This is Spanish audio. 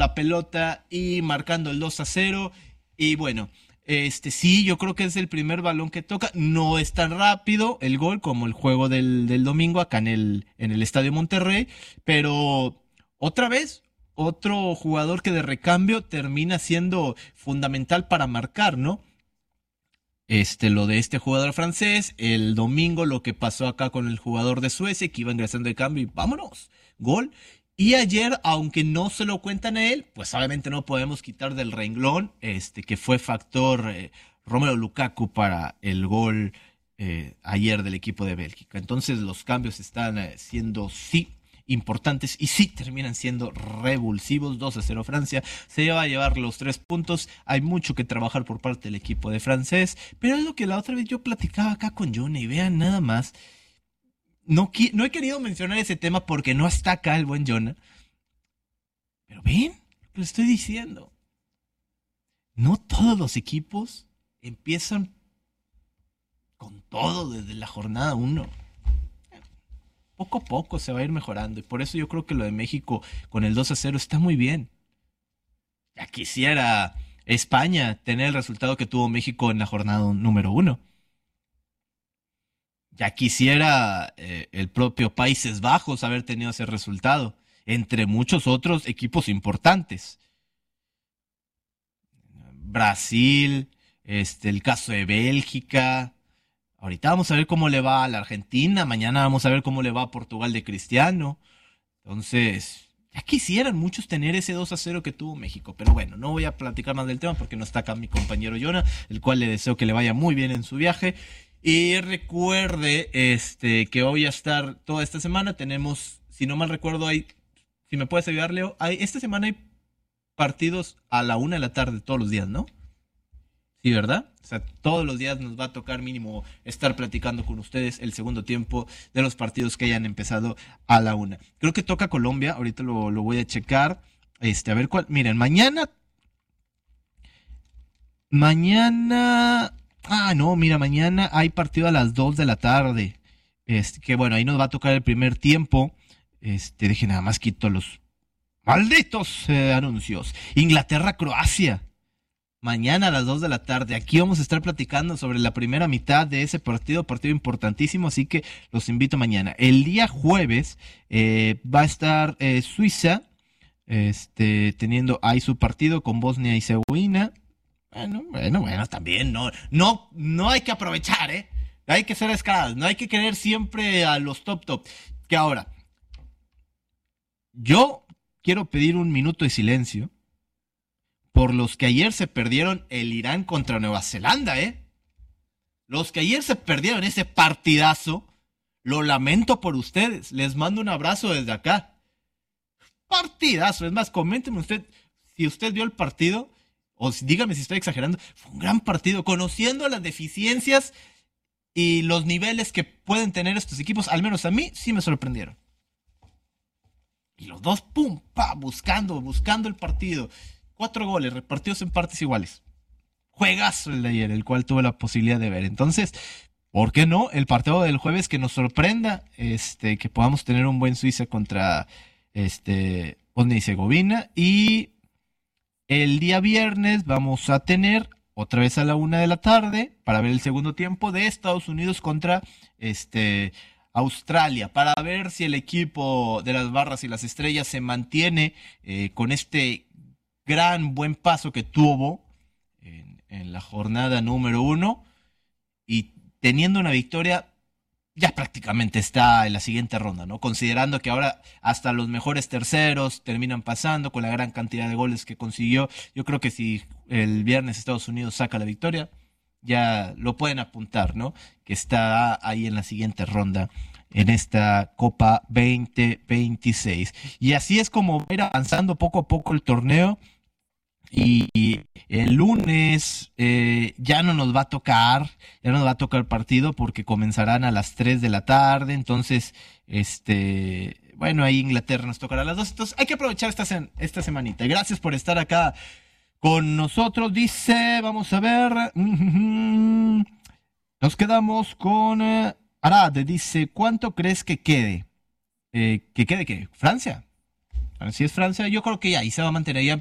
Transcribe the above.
la pelota y marcando el 2-0. Y bueno, sí, yo creo que es el primer balón que toca. No es tan rápido el gol como el juego del domingo acá en el Estadio Monterrey, pero otra vez, otro jugador que de recambio termina siendo fundamental para marcar, ¿no? Lo de este jugador francés, el domingo lo que pasó acá con el jugador de Suecia que iba ingresando de cambio y vámonos, gol. Y ayer, aunque no se lo cuentan a él, pues obviamente no podemos quitar del renglón que fue factor Romelu Lukaku para el gol ayer del equipo de Bélgica. Entonces los cambios están siendo sí importantes y sí terminan siendo revulsivos. 2-0 Francia se va a llevar los 3 puntos. Hay mucho que trabajar por parte del equipo de francés, pero es lo que la otra vez yo platicaba acá con Johnny. Vean nada más, no he querido mencionar ese tema porque no está acá el buen Jonah, pero ven lo que le estoy diciendo. No todos los equipos empiezan con todo desde la jornada uno. Poco a poco se va a ir mejorando. Y por eso yo creo que lo de México con el 2-0 está muy bien. Ya quisiera España tener el resultado que tuvo México en la jornada número uno. Ya quisiera el propio Países Bajos haber tenido ese resultado. Entre muchos otros equipos importantes. Brasil, el caso de Bélgica. Ahorita vamos a ver cómo le va a la Argentina, mañana vamos a ver cómo le va a Portugal de Cristiano. Entonces, ya quisieran muchos tener ese 2-0 que tuvo México. Pero bueno, no voy a platicar más del tema porque no está acá mi compañero Jonah, el cual le deseo que le vaya muy bien en su viaje. Y recuerde que voy a estar toda esta semana. Tenemos, si no mal recuerdo, si me puedes ayudar, Leo, esta semana hay partidos a la 1 de la tarde todos los días, ¿no? Sí, ¿verdad? O sea, todos los días nos va a tocar mínimo estar platicando con ustedes el segundo tiempo de los partidos que hayan empezado a la 1. Creo que toca Colombia, ahorita lo voy a checar. A ver cuál. Miren, mañana. Ah, no, mira, mañana hay partido a las 2 de la tarde. Que bueno, ahí nos va a tocar el primer tiempo. Deje nada más quito los malditos anuncios. Inglaterra-Croacia. Mañana a las 2 de la tarde. Aquí vamos a estar platicando sobre la primera mitad de ese partido importantísimo, así que los invito mañana. El día jueves va a estar Suiza teniendo ahí su partido con Bosnia y Herzegovina. Bueno, también no hay que aprovechar, ¿eh? Hay que ser escalados, no hay que querer siempre a los top. Que ahora, yo quiero pedir un minuto de silencio por los que ayer se perdieron el Irán contra Nueva Zelanda, ¿eh? Los que ayer se perdieron ese partidazo, lo lamento por ustedes. Les mando un abrazo desde acá. Partidazo. Es más, coménteme usted si usted vio el partido, o dígame si estoy exagerando. Fue un gran partido, conociendo las deficiencias y los niveles que pueden tener estos equipos. Al menos a mí sí me sorprendieron. Y los dos, pum, pa, buscando el partido. 4 goles repartidos en partes iguales. Juegazo el de ayer, el cual tuve la posibilidad de ver. Entonces, ¿por qué no? El partido del jueves que nos sorprenda, que podamos tener un buen Suiza contra Bosnia y Herzegovina. Y el día viernes vamos a tener otra vez a la 1 de la tarde para ver el segundo tiempo de Estados Unidos contra Australia, para ver si el equipo de las barras y las estrellas se mantiene con este buen paso que tuvo en la jornada número 1 y teniendo una victoria ya prácticamente está en la siguiente ronda, ¿no? Considerando que ahora hasta los mejores terceros terminan pasando con la gran cantidad de goles que consiguió. Yo creo que si el viernes Estados Unidos saca la victoria, ya lo pueden apuntar, ¿no? Que está ahí en la siguiente ronda en esta Copa 2026. Y así es como va a ir avanzando poco a poco el torneo. Y el lunes ya no nos va a tocar partido porque comenzarán a las 3 de la tarde. Entonces, bueno, ahí Inglaterra nos tocará a las 2. Entonces, hay que aprovechar esta semanita. Gracias por estar acá con nosotros. Dice, vamos a ver. Nos quedamos con Arad. Dice, ¿cuánto crees que quede? ¿Que quede qué? ¿Francia? Así es Francia, yo creo que ahí se va a mantener.